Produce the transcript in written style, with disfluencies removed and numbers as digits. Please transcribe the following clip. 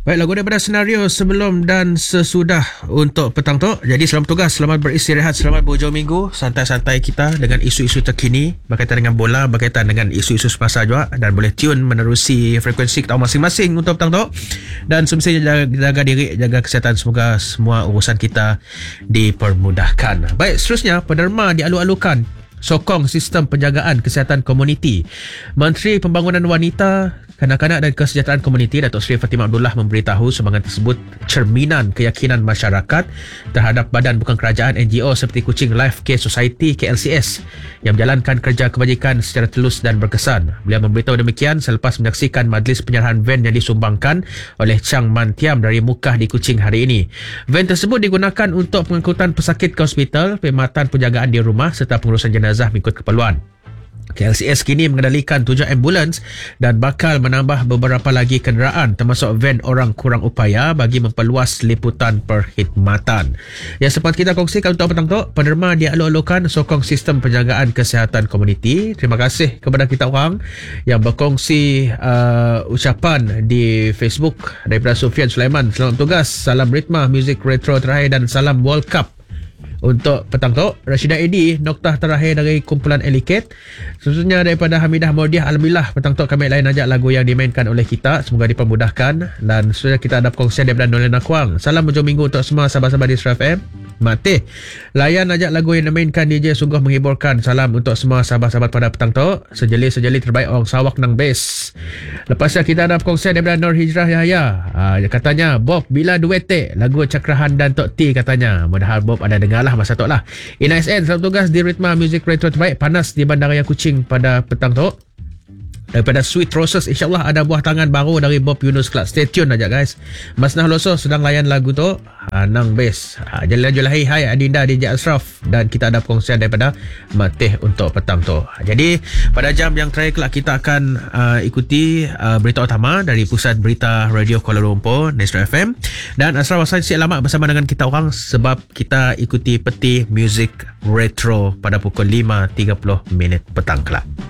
Baik, lagu daripada Senario sebelum dan sesudah untuk petang tu. Jadi selamat tugas, selamat beristirahat, selamat berhujung minggu. Santai-santai kita dengan isu-isu terkini berkaitan dengan bola, berkaitan dengan isu-isu semasa juga. Dan boleh tune menerusi frekuensi kita masing-masing untuk petang tu. Dan semestinya jaga diri, jaga kesihatan. Semoga semua urusan kita dipermudahkan. Baik, seterusnya penderma dialu-alukan sokong sistem penjagaan kesihatan komuniti. Menteri Pembangunan Wanita, Kanak-kanak dan Kesejahteraan Komuniti Datuk Seri Fatimah Abdullah memberitahu sumbangan tersebut cerminan keyakinan masyarakat terhadap badan bukan kerajaan NGO seperti Kuching Life Care Society KLCS yang menjalankan kerja kebajikan secara telus dan berkesan. Beliau memberitahu demikian selepas menyaksikan majlis penyerahan van yang disumbangkan oleh Chang Man Tiam dari Mukah di Kuching hari ini. Van tersebut digunakan untuk pengangkutan pesakit ke hospital, perkhidmatan penjagaan di rumah serta pengurusan jenazah mengikut keperluan. KLCS kini mengendalikan 7 ambulans dan bakal menambah beberapa lagi kenderaan termasuk van orang kurang upaya bagi memperluas liputan perkhidmatan. Yang sempat kita kongsikan untuk petang tu, penderma dialu-alukan sokong sistem penjagaan kesihatan komuniti. Terima kasih kepada kita orang yang berkongsi ucapan di Facebook daripada Sufian Sulaiman. Selamat tugas, salam ritma, muzik retro terakhir dan salam World Cup. Untuk petang tu, Rashidah Edi, noktah terakhir dari kumpulan Eliket. Seterusnya daripada Hamidah Mordiah, alhamdulillah petang tu kami lain ajak lagu yang dimainkan oleh kita, semoga dipermudahkan. Dan seterusnya kita ada perkongsian daripada Nolena Kuang. Salam hujung minggu untuk semua sahabat-sahabat di Star FM. Mati layan ajak lagu yang dimainkan DJ sungguh menghiburkan. Salam untuk semua sahabat-sahabat pada petang tu. Sejeli-sejeli terbaik orang Sarawak nang base. Lepasnya kita ada perkongsian daripada Nur Hijrah Yahya. Katanya Bob bila duete lagu Cakrahan dan Tok T katanya. Mudah-mudahan Bob ada dengar lah masa tu lah. Ina SN selamat tugas di Ritma Music Retro terbaik panas di Bandaraya Kuching pada petang tu. Daripada Sweet Roses, insyaAllah ada buah tangan baru dari Bob Yunus Clark. Stay tune aja guys. Mas Nah Loso sedang layan lagu tu nang base. Jalahi hai Adinda DJ Ashraf. Dan kita ada perkongsian daripada Matih untuk petang tu. Jadi pada jam yang terakhir kelak kita akan ikuti berita utama dari Pusat Berita Radio Kuala Lumpur Nestro FM. Dan Ashraf Wasan siap lama bersama dengan kita orang sebab kita ikuti peti Music Retro pada pukul 5.30 petang kelak.